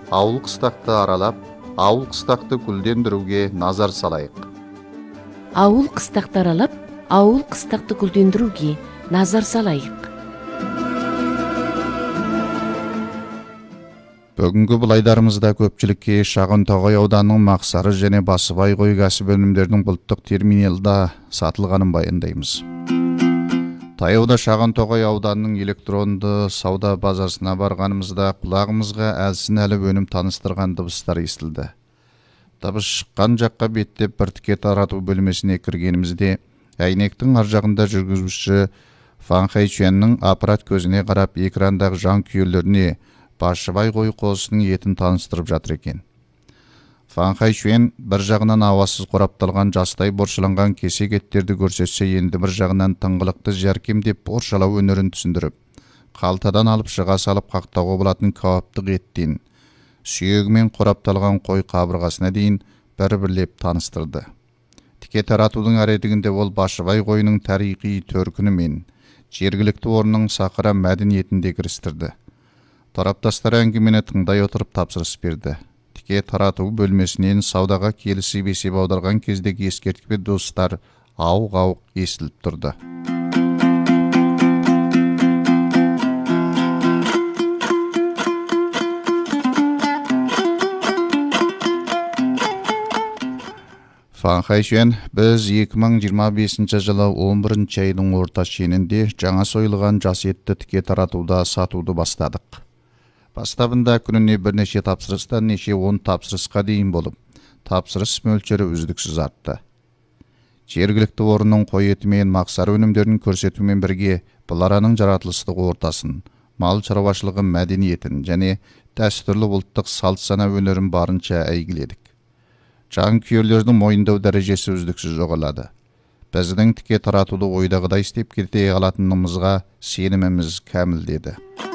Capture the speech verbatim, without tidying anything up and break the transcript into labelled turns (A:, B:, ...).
A: ауыл қыстақты аралап, ауыл қыстақты гүлдендіруге назар салайық.
B: Ауыл қыстақты аралап, ауыл қыстақты гүлдендіруге назар салайық.
A: Бүгінгі бұлайдарымызда көпчілікке Шағынтоғай ауданының Мақсары және Басыбай қой кәсіп өнімдерінің бұлттық терминалда сатылғанын баяндаймыз. Таяуда Шағынтоғай ауданының электронды сауда базасына барғанымызда құлағымызға әлсін әлі өнім таныстырған дыбыстар естілді. Дыбыс шыққан жаққа беттеп бір тіке тарату бөлмесіне кіргенімізде әйнектің ар жағында жүргізуші Фан Хайчуанның аппарат көзіне қарап экрандағы жан күйерлеріне Басыбай қой қозысының етін таныстырып жатыр екен. Фан Хайчуан бір жағынан ауасыз қорапталған жастай боршыланған кесек еттерді көрсетсе, енді бір жағынан тыңғылықты жәркемдеп боршалау өнерін түсіндіріп, қалтадан алып шыға салып қақтауға болатын кауаптық еттен сүйегімен қорапталған қой қабырғасына дейін бір-бірлеп таныстырды. Тіке таратудың әредігінде ол Басыбай қойының тарихи төркіні мен жергілікті орнының сақыра мәдениетін де кірістірді. Тараптастар әңгімені тыңдай отырып тапсырыс берді. Тіке тарату бөлмесінен саудаға келісіп есеп аударған кездегі ескертпе достар ауық-ауық естіліп тұрды. Фан Хайчуан, біз екі мың жиырма бесінші жылы он бірінші айдың орта шенінде жаңа сойылған жас етті тіке таратуда сатуды бастадық. Бастабында күніне бірнеше тапсырыстан неше он тапсырысқа дейін болып, тапсырыс мөлшері үздіксіз артты. Жергілікті орынның қой еті мен Мақсары өнімдерін көрсетумен бірге бұл араның жаратылыстық ортасын, мал шаруашылығы мәдениетін және дәстүрлі ұлттық салт сана өнерін барынша әйгіледік. Жан күйерлердің мойындау дәрежесі үздіксіз жоғалады. Біздің тіке таратуды ойдағыдай істеп кете алатынымызға сеніміміз кәміл деді.